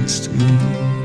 next to me.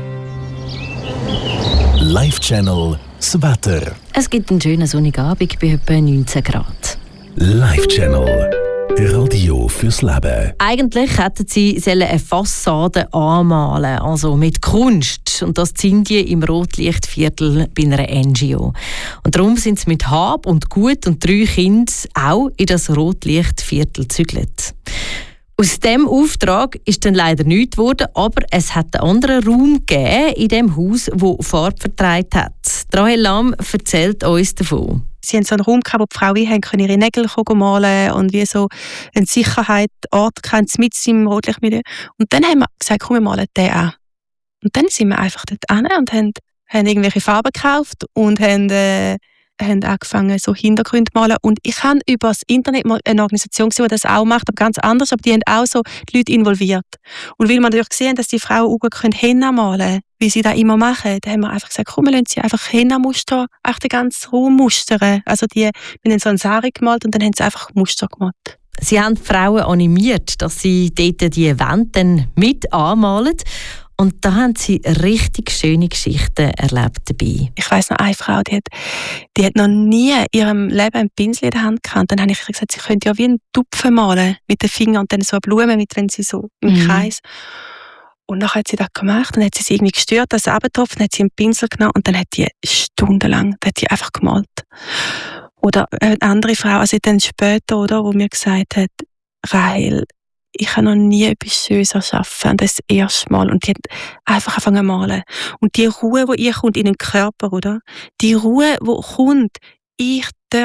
Live Channel das Wetter. Es gibt einen schönen sonnigen Abend bei etwa 19 Grad. Live Channel. Radio fürs Leben. Eigentlich hätten sie eine Fassade anmalen, also mit Kunst. Und das sind die im Rotlichtviertel bei einer NGO. Und darum sind sie mit Hab und Gut und 3 Kindern auch in das Rotlichtviertel gezügelt. Aus diesem Auftrag ist dann leider nichts geworden, aber es hat einen anderen Raum gegeben in dem Haus, der Farbe verteilt hat. Rahel Lamm erzählt uns davon. Sie haben so einen Raum gehabt, wo die Frauen können ihre Nägel malen und wie so eine Sicherheitsort mit im Rotlichtmilieu. Und dann haben wir gesagt, komm, wir malen den an. Und dann sind wir einfach dort hin und haben irgendwelche Farben gekauft und haben angefangen, so Hintergründe zu malen. Und ich habe über das Internet mal eine Organisation gesehen, die das auch macht, aber ganz anders. Aber die haben auch so die Leute involviert. Und weil wir natürlich gesehen haben, dass die Frauen auch gut Henna malen können, wie sie das immer machen, da haben wir einfach gesagt, komm, wir lassen sie einfach Henna-Muster, auch den ganzen Raum mustern. Also wir haben so eine Sari gemalt und dann haben sie einfach Muster gemalt. Sie haben die Frauen animiert, dass sie dort die Wände dann mit anmalen. Und da haben sie richtig schöne Geschichten erlebt dabei. Ich weiss noch, eine Frau, die hat noch nie in ihrem Leben einen Pinsel in der Hand gehabt. Dann habe ich gesagt, sie könnte ja wie einen Tupfen malen mit den Fingern und dann so eine Blume mit, wenn sie so im Kreis. Und dann hat sie das gemacht und hat sie irgendwie gestört, dass sie runtertropft, dann hat sie einen Pinsel genommen und dann hat die stundenlang einfach gemalt. Oder eine andere Frau, also dann später, oder, wo mir gesagt hat, Rahel, ich habe noch nie etwas Schönes erschaffen, das erste Mal. Und die hat einfach angefangen zu malen. Und die Ruhe, die ihr kommt in den Körper, oder? Die Ruhe, die kommt, ich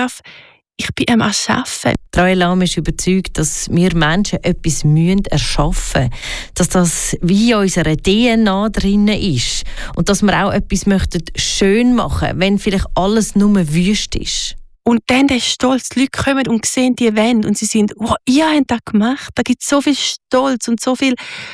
bin am Erschaffen. Rahel Lamm ist überzeugt, dass wir Menschen etwas erschaffen müssen. Dass das wie in unserer DNA drin ist. Und dass wir auch etwas schön machen möchten, wenn vielleicht alles nur wüst ist. Und dann der Stolz, die Leute kommen und sehen die Wände und sie sind, wow, ihr habt das gemacht. Da gibt es so viel Stolz und so viel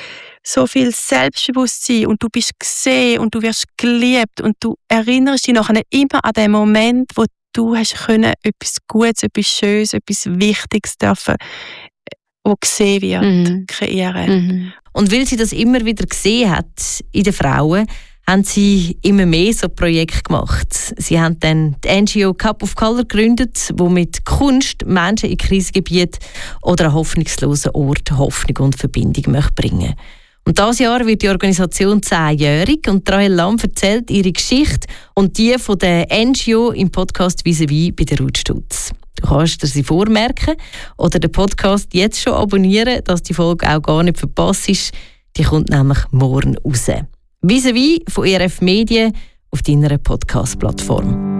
Selbstbewusstsein und du bist gesehen und du wirst geliebt und du erinnerst dich nachher immer an den Moment, wo du hast können, etwas Gutes, etwas Schönes, etwas Wichtiges dürfen, wo gesehen wird, kreieren. Und weil sie das immer wieder gesehen hat in den Frauen, haben sie immer mehr so Projekte gemacht. Sie haben dann die NGO Cup of Color gegründet, wo mit Kunst Menschen in Krisengebieten oder an hoffnungslosen Orten Hoffnung und Verbindung bringen möchte. Und dieses Jahr wird die Organisation 10-jährig und Rahel Lamm erzählt ihre Geschichte und die von der NGO im Podcast «Vis-à-vis» bei der Ruth Stutz. Du kannst dir sie vormerken oder den Podcast jetzt schon abonnieren, dass die Folge auch gar nicht verpasst ist. Die kommt nämlich morgen raus. «Vis-à-vis» von ERF Medien auf deiner Podcast-Plattform.